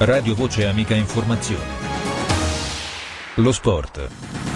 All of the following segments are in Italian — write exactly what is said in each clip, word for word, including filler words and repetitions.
Radio Voce Amica Informazione. Lo sport.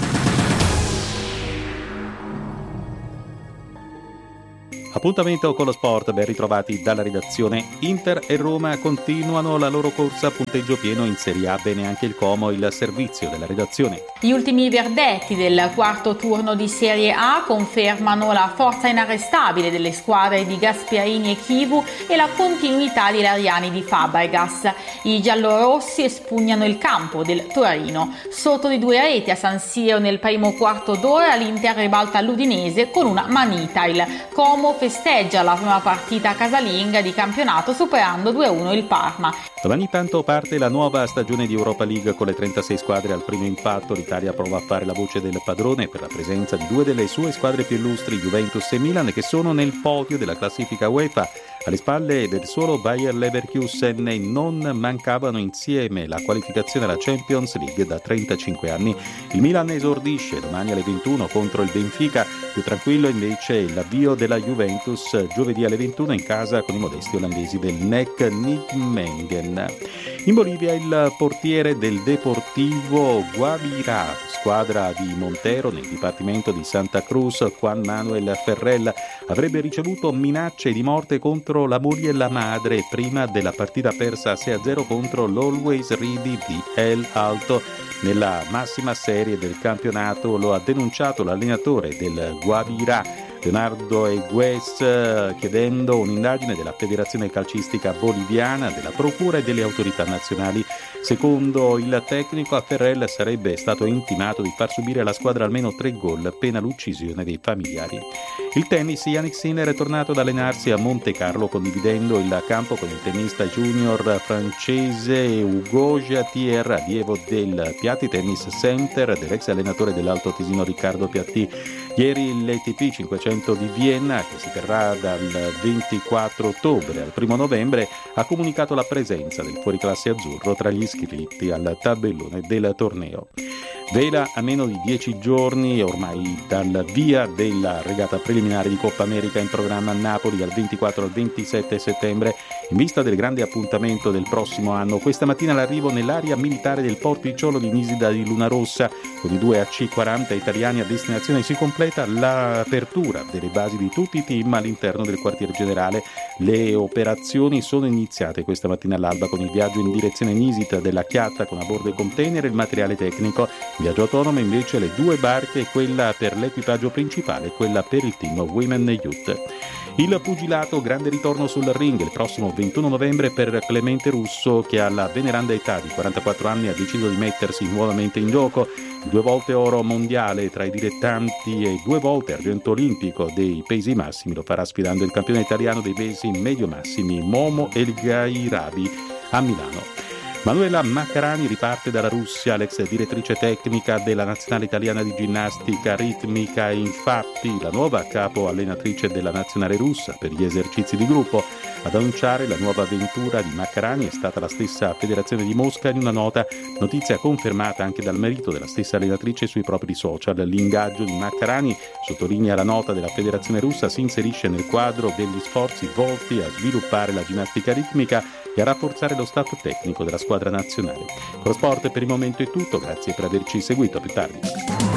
Appuntamento con lo sport, ben ritrovati dalla redazione. Inter e Roma continuano la loro corsa a punteggio pieno in Serie A, bene anche il Como, il servizio della redazione. Gli ultimi verdetti del quarto turno di Serie A confermano la forza inarrestabile delle squadre di Gasperini e Chivu e la continuità di Lariani di Fabregas. I giallorossi espugnano il campo del Torino. Sotto di due reti a San Siro nel primo quarto d'ora l'Inter ribalta l'Udinese con una manita. Il Como festeggia la prima partita casalinga di campionato superando due a uno il Parma. Domani tanto parte la nuova stagione di Europa League con le trentasei squadre al primo impatto. L'Italia prova a fare la voce del padrone per la presenza di due delle sue squadre più illustri, Juventus e Milan, che sono nel podio della classifica UEFA. Alle spalle del solo Bayer Leverkusen non mancavano insieme la qualificazione alla Champions League da trentacinque anni. Il Milan esordisce domani alle ventuno contro il Benfica, più tranquillo invece l'avvio della Juventus giovedì alle ventuno in casa con i modesti olandesi del N E C Nijmegen. In Bolivia il portiere del Deportivo Guavirá, squadra di Montero nel dipartimento di Santa Cruz, Juan Manuel Ferrell, avrebbe ricevuto minacce di morte contro la moglie e la madre prima della partita persa sei a zero contro l'Always Ready di El Alto nella massima serie del campionato. Lo ha denunciato l'allenatore del Guavirá, Leonardo Egues, chiedendo un'indagine della Federazione Calcistica Boliviana, della Procura e delle autorità nazionali. Secondo il tecnico, a Ferrell sarebbe stato intimato di far subire alla squadra almeno tre gol, pena l'uccisione dei familiari. Il tennis, Jannik Sinner è tornato ad allenarsi a Monte Carlo, condividendo il campo con il tennista junior francese Ugo Jatier, allievo del Piatti Tennis Center dell'ex allenatore dell'Alto Tesino Riccardo Piatti. Ieri l'A T P cinquecento di Vienna, che si terrà dal ventiquattro ottobre al primo novembre, ha comunicato la presenza del fuoriclasse azzurro tra gli iscritti al tabellone del torneo. Vela a meno di dieci giorni ormai dal via della regata preliminare di Coppa America in programma a Napoli dal ventiquattro al ventisette settembre. In vista del grande appuntamento del prossimo anno, questa mattina l'arrivo nell'area militare del Porticciolo di Nisida di Lunarossa con i due A C quaranta italiani a destinazione si completa l'apertura delle basi di tutti i team all'interno del quartier generale. Le operazioni sono iniziate questa mattina all'alba con il viaggio in direzione Nisida della Chiatta con a bordo i container e il materiale tecnico. Viaggio autonomo invece le due barche, quella per l'equipaggio principale e quella per il team Women Youth. Il pugilato, grande ritorno sul ring il prossimo ventuno novembre per Clemente Russo, che alla veneranda età di quarantaquattro anni ha deciso di mettersi nuovamente in gioco. Due volte oro mondiale tra i dilettanti e due volte argento olimpico dei pesi massimi lo farà sfidando il campione italiano dei pesi medio massimi Momo El Gairabi a Milano. Manuela Maccarani riparte dalla Russia, l'ex direttrice tecnica della nazionale italiana di ginnastica ritmica, infatti la nuova capo allenatrice della nazionale russa per gli esercizi di gruppo. Ad annunciare la nuova avventura di Maccarani è stata la stessa Federazione di Mosca in una nota, notizia confermata anche dal marito della stessa allenatrice sui propri social. L'ingaggio di Maccarani, sottolinea la nota della Federazione russa, si inserisce nel quadro degli sforzi volti a sviluppare la ginnastica ritmica e a rafforzare lo staff tecnico della squadra nazionale. Con lo sport per il momento è tutto, grazie per averci seguito, a più tardi.